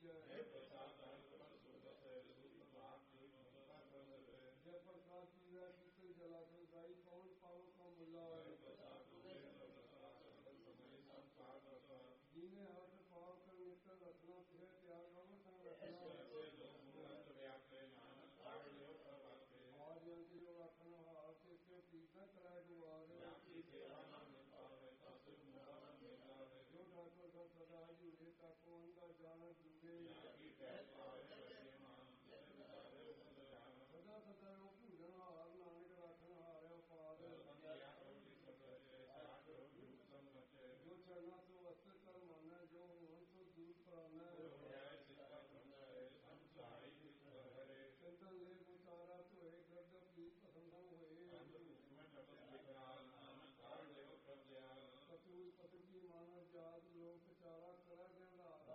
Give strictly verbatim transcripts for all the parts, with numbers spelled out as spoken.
ਕੀਜੈ। ਜੈ ਪ੍ਰਸਾਦ ਪਰ ਸੁਰਤ ਸੁਤ ਮਾਤ ਕੀ ਮਮਤਾ ਕਰ ਜੈ ਪ੍ਰਸਾਦ ਪੀਵੈ ਸ਼ੀਤਲ ਜਲਾਸ਼ਰ ਗਾਈ ਪਵਨ ਪਾਵਨ ਕਾ ਮੁੱਲਾ। ਜੈ ਪ੍ਰਸਾਦ ਹੋਵੇ ਪ੍ਰਸਾਦ ਸਮੇਂ ਸੰਸਾਰ ਰਤਾ ਜੀਨੇ ਹੱਥ ਪਾਵ ਕਰ ਨਿਕਲ ਰਤਨਾ ਤੇ ਤਿਆਗ ਰਵ ਸੰਗ ਐਸੇ ਰਤਨਾ। ਐਸੇ ਲੋਕ ਮੂਰਤ ਵਿਆਪੇ ਨਾਨਕ ਕਾੜ ਲਿਓ ਪ੍ਰਵਾਤੇ ਆਜ ਅੰਤ ਜੋ ਆਖਣ ਹਾਰ ਤੇ ਤੇ ਪੀਤਾ ਕਰਾਇ ਦੁਆਰ। ਜਾਤੀ ਸੇਵਾ ਨਾਮ ਨਿਭਾਵੇ ਤਸਿ ਮੁਰਾਦ ਮਿਲਾਵੇ ਜੋ ਢਾਕੋ ਦਾ ਸਦਾ ਜੁੜੇ ਤਾਕੋ ਅੰਦਾ ਜਾਣ ਜੁੜੇ। ਜਾਤੀ ਕਹਿ ਪਾਵੇ ਰਸੇ ਮਾਨ ਜੈ ਵਿਚਾਰੇ ਉਪਰ ਜਾਨ ਸਦਾ ਸਦਾ ਉਹ ਭੂਜਣ ਹਾਰ ਨਾਨਕ ਰਾਖਣ ਹਾਰਿਆ ਪਾਰ। ਸੰਗਿਆ ਰੋਟੀ ਸਕੇ ਸਾਧ ਰੂਪ ਸੰਗਤੇ ਜੋ ਚਰਨਾ ਤੋਂ ਵਸਤ ਕਰ ਮਾਨੈ ਜੋ ਮਨ ਤੋਂ ਦੂਰ ਪ੍ਰਾਨੈ। ਹੋਇ ਸਿੱਖਾ ਸੰਗਰੇ ਸੰਸਾਰੀ ਹਰੇ ਚੰਦਨ ਲੈ ਉਤਾਰਾ ਧੋਏ ਗਰਦ ਪੀ ਪਸੰਦਮ ਹੋਏ। ਮੈਂ ਤਪਸ ਵਿਗਾਲ ਨਾਨਕ ਕਾੜ ਲਿਓ ਪ੍ਰਭਿਆਲ ਪਤੂ ਪਤੂ ਕੀ ਮਾਨਵ ਜਾਤ ਲੋਕ ਵਿਚਾਰਾ ਕਰੈ ਗੰਧਾਰ।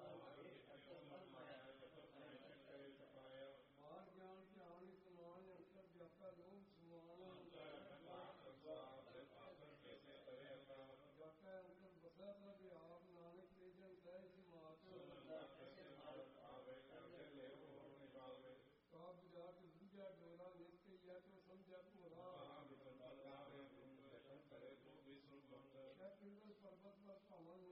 ਬਾਹਰ ਗਿਆਨ ਧਿਆਨ ਸਮਾਨ ਅੰਤਰ ਵਿਆਪਾ ਲੋਕ ਸਮਾਨ। ਜਾਕਾ ਅੰਤਰ ਬਸਾ ਪ੍ਰਭ ਆਪ ਨਾਨਕ ਤੇ ਜਨ ਤੈ ਸਿਮਾਤ। ਕਾਬ ਜਾ ਕੇ ਬੁਝਾ ਡੋਰਾ ਨਿਤ ਯਾ ਤੋ ਸਮਝਾ ਭੋਰਾ। ਕਹਿ ਪਿੰਗਲ ਪਰਬਤ ਪਰ ਭਵਨ